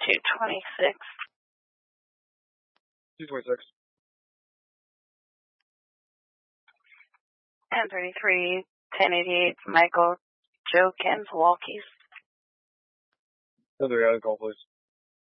226. 226. 1033, 1088, Michael, Joe Ken's Walkies. 1038, call please.